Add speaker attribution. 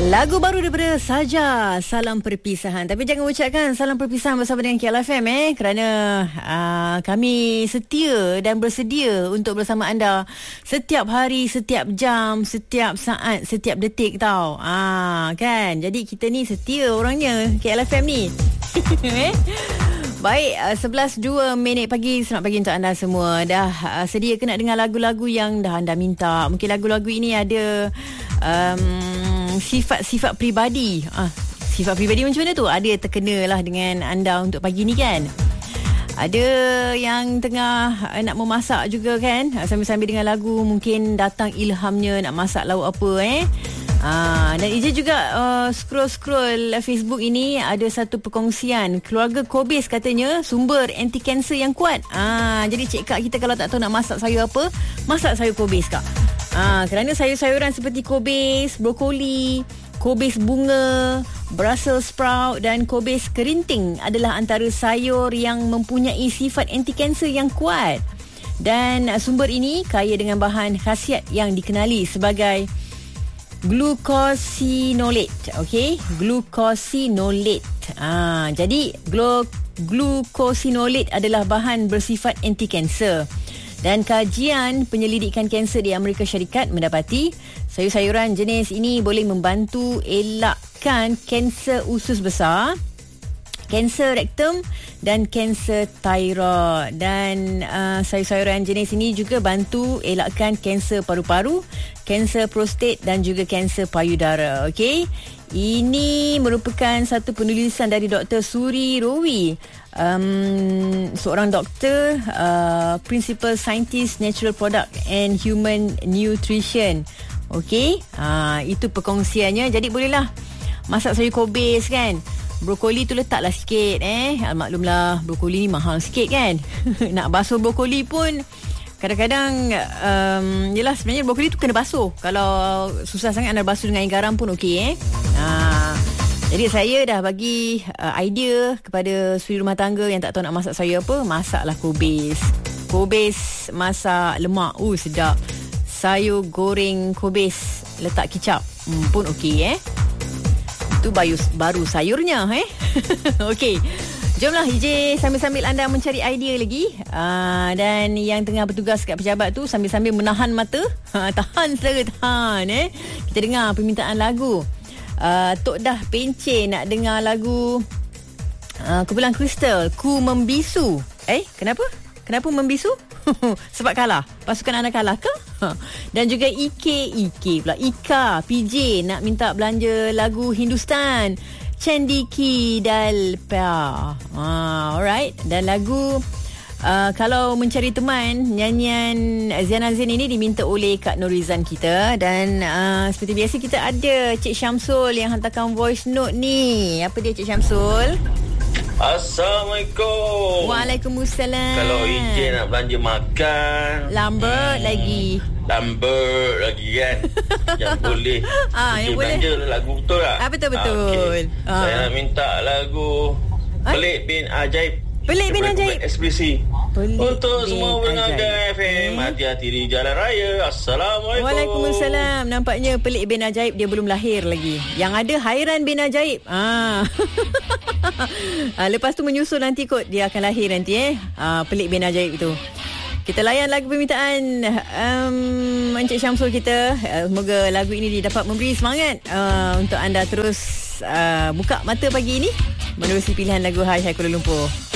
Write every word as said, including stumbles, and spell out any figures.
Speaker 1: Lagu baru daripada Saja, Salam Perpisahan. Tapi jangan ucapkan salam perpisahan bersama dengan K L F M eh, kerana uh, kami setia dan bersedia untuk bersama anda setiap hari, setiap jam, setiap saat, setiap detik tau. Ah, kan? Jadi kita ni setia orangnya K L F M ni. eh? Baik, uh, sebelas dua minit pagi. Selamat pagi untuk anda semua. Dah uh, sedia ke nak dengar lagu-lagu yang dah anda minta? Mungkin lagu-lagu ini ada um, sifat-sifat peribadi. Ah, sifat peribadi macam mana tu? Ada terkena lah dengan anda untuk pagi ni kan? Ada yang tengah uh, nak memasak juga kan? Uh, sambil-sambil dengan lagu mungkin datang ilhamnya nak masak lauk apa eh? Ah, dan Ija juga uh, scroll-scroll Facebook ini ada satu perkongsian keluarga Kobis katanya sumber anti-kanser yang kuat. Ah, jadi cik kak kita kalau tak tahu nak masak sayur apa, masak sayur Kobis kak. Ah, kerana sayur-sayuran seperti Kobis, brokoli, Kobis bunga, Brussels sprout dan Kobis kerinting adalah antara sayur yang mempunyai sifat anti-kanser yang kuat. Dan uh, sumber ini kaya dengan bahan khasiat yang dikenali sebagai glucosinolate, okey, glucosinolate. Ah, jadi glu- glucosinolate adalah bahan bersifat anti-kanser. Dan kajian penyelidikan kanser di Amerika Syarikat mendapati sayur-sayuran jenis ini boleh membantu elakkan kanser usus besar, kanser rektum dan kanser thyroid. Dan uh, sayur-sayuran jenis ini juga bantu elakkan kanser paru-paru, kanser prostat dan juga kanser payudara. Okey. Ini merupakan satu penulisan dari Doktor Suri Rowi, um, seorang doktor, uh, Principal Scientist Natural Product and Human Nutrition. Okey. Uh, itu perkongsiannya. Jadi bolehlah masak sayur Kobis kan. Brokoli tu letaklah sikit eh. Maklumlah brokoli ni mahal sikit kan. Nak basuh brokoli pun kadang-kadang um, yelah sebenarnya brokoli tu kena basuh. Kalau susah sangat anda basuh dengan air garam pun okey eh. Ha, jadi saya dah bagi uh, idea kepada suri rumah tangga yang tak tahu nak masak sayur apa, masaklah Kobis. Kobis masak lemak. Uh sedap. Sayur goreng Kobis letak kicap. Hmm, pun okey eh. Itu baru, baru sayurnya eh. Okey. Jomlah I J sambil-sambil anda mencari idea lagi. Uh, dan yang tengah bertugas kat pejabat tu sambil-sambil menahan mata. Ha, tahan selera, tahan eh. Kita dengar permintaan lagu. Uh, Tok dah pencen nak dengar lagu uh, Kumpulan Kristal, Ku Membisu. Eh, kenapa? Kenapa membisu? Sebab kalah. Pasukan anda kalah ke? Dan juga I K I K pula, Ika P J nak minta belanja lagu Hindustan, Chandiki Dalpa. Ah, alright. Dan lagu uh, Kalau Mencari Teman, nyanyian Ziana Zain ini diminta oleh Kak Norizan kita. Dan uh, seperti biasa kita ada Cik Syamsul yang hantarkan voice note ni. Apa dia Cik Syamsul?
Speaker 2: Assalamualaikum.
Speaker 1: Waalaikumsalam.
Speaker 2: Kalau I J nak belanja makan,
Speaker 1: lambat hmm, lagi.
Speaker 2: Lambat lagi kan. Yang boleh.
Speaker 1: Ah, yang boleh.
Speaker 2: Belanja lagu betul tak?
Speaker 1: Ah, betul betul.
Speaker 2: Ah, okay.
Speaker 1: ah.
Speaker 2: Saya nak minta lagu
Speaker 1: ah?
Speaker 2: Pelik bin Ajaib.
Speaker 1: Pelik bin Ajaib.
Speaker 2: Ekspresi.
Speaker 1: Pelik
Speaker 2: untuk
Speaker 1: bin
Speaker 2: semua pendengar F M,
Speaker 1: eh?
Speaker 2: hati-hati di jalan raya. Assalamualaikum.
Speaker 1: Waalaikumsalam. Nampaknya Pelik bin Ajaib dia belum lahir lagi. Yang ada Hairan bin Ajaib. Ah. ah, lepas tu menyusul nanti kot dia akan lahir nanti eh. Ah, Pelik bin Ajaib itu. Kita layan lagu permintaan um, Encik Syamsul kita. uh, Semoga lagu ini dapat memberi semangat uh, untuk anda terus uh, buka mata pagi ini menerusi pilihan lagu Hai Hai Kuala Lumpur.